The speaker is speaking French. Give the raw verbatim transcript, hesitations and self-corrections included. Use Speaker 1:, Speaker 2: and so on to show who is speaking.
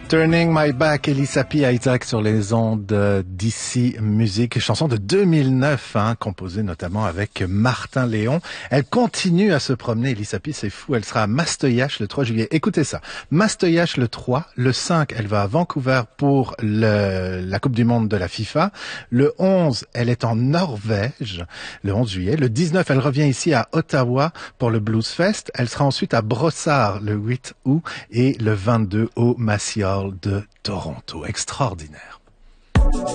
Speaker 1: Turning My Back, Elissa P. Isaac sur les ondes d'ici Musique, chanson de deux mille neuf, hein, composée notamment avec Martin Léon. Elle continue à se promener, Elissa P, c'est fou, elle sera à Mastoyache le trois juillet. Écoutez ça, Mastoyache le trois, le cinq, elle va à Vancouver pour le, la Coupe du Monde de la FIFA. Le onze, elle est en Norvège, le onze juillet. Le dix-neuf, elle revient ici à Ottawa pour le Blues Fest. Elle sera ensuite à Brossard le huit août et le vingt-deux au Massey Hall de Toronto. Extraordinaire.